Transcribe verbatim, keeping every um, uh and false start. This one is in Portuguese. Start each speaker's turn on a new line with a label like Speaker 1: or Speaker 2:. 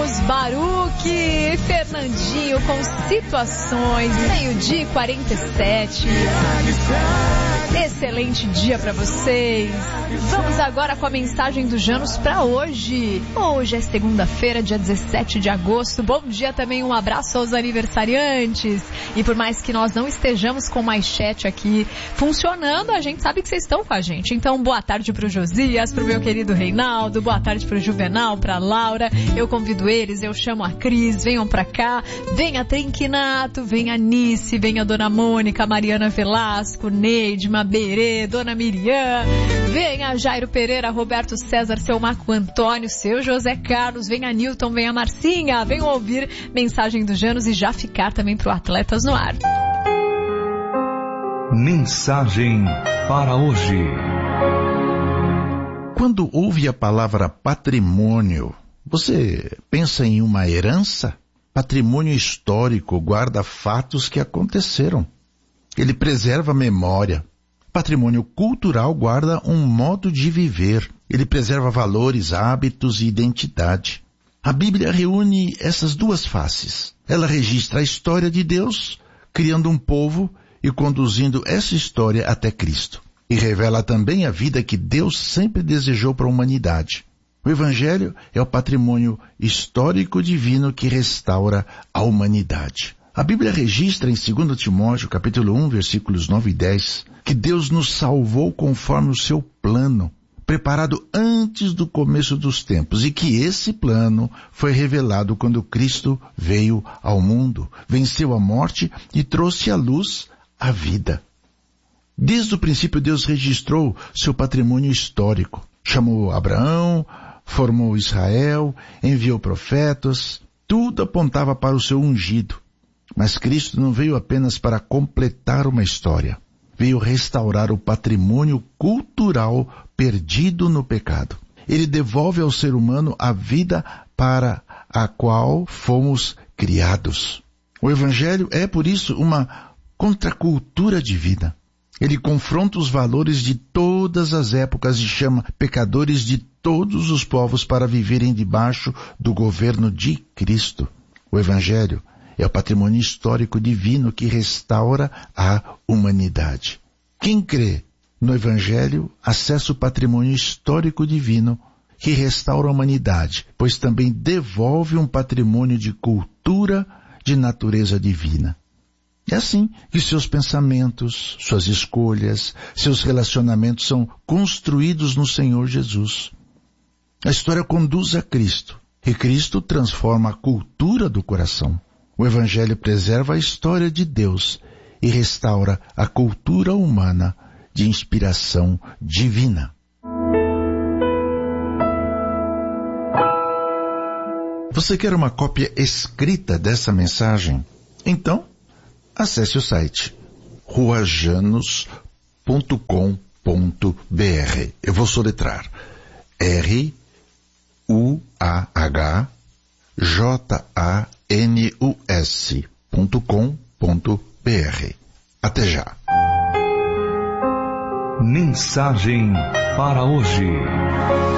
Speaker 1: Vamos, Baruque, Fernandinho com Situações, meio-dia e quarenta e sete. Excelente dia para vocês. Vamos agora com a mensagem do Janus para hoje. Hoje é segunda-feira, dia dezessete de agosto. Bom dia também, um abraço aos aniversariantes. E por mais que nós não estejamos com mais chat aqui funcionando, a gente sabe que vocês estão com a gente. Então, boa tarde pro Josias, pro meu querido Reinaldo, boa tarde pro Juvenal, pra Laura. Eu convido eles, eu chamo a Cris, venham pra cá. Venha Trenquinato, venha Nice, venha Dona Mônica, Mariana Velasco, Neide, Maberê, Dona Miriam. Venha Jairo Pereira, Roberto César, seu Marco Antônio, seu José Carlos, venha Nilton, venha Marcinha. Venham ouvir mensagem do Janus e já ficar também pro Atletas no Ar.
Speaker 2: Mensagem para hoje.
Speaker 3: Quando ouve a palavra patrimônio, você pensa em uma herança? Patrimônio histórico guarda fatos que aconteceram. Ele preserva a memória. Patrimônio cultural guarda um modo de viver. Ele preserva valores, hábitos e identidade. A Bíblia reúne essas duas faces. Ela registra a história de Deus, criando um povo e conduzindo essa história até Cristo. E revela também a vida que Deus sempre desejou para a humanidade. O Evangelho é o patrimônio histórico divino que restaura a humanidade. A Bíblia registra em dois Timóteo, capítulo um, versículos nove e dez, que Deus nos salvou conforme o seu plano, preparado antes do começo dos tempos, e que esse plano foi revelado quando Cristo veio ao mundo, venceu a morte e trouxe à luz a vida. Desde o princípio, Deus registrou seu patrimônio histórico. Chamou Abraão, formou Israel, enviou profetas, tudo apontava para o seu ungido. Mas Cristo não veio apenas para completar uma história. Veio restaurar o patrimônio cultural perdido no pecado. Ele devolve ao ser humano a vida para a qual fomos criados. O Evangelho é, por isso, uma contracultura divina. Ele confronta os valores de todas as épocas e chama pecadores de todos os povos para viverem debaixo do governo de Cristo. O Evangelho é o patrimônio histórico divino que restaura a humanidade. Quem crê no Evangelho acessa o patrimônio histórico divino que restaura a humanidade, pois também devolve um patrimônio de cultura de natureza divina. É assim que seus pensamentos, suas escolhas, seus relacionamentos são construídos no Senhor Jesus. A história conduz a Cristo, e Cristo transforma a cultura do coração. O Evangelho preserva a história de Deus e restaura a cultura humana de inspiração divina. Você quer uma cópia escrita dessa mensagem? Então, acesse o site rua janus ponto com ponto b r. Eu vou soletrar R U A H J A N U S ponto com ponto b r. Até já.
Speaker 2: Mensagem para hoje.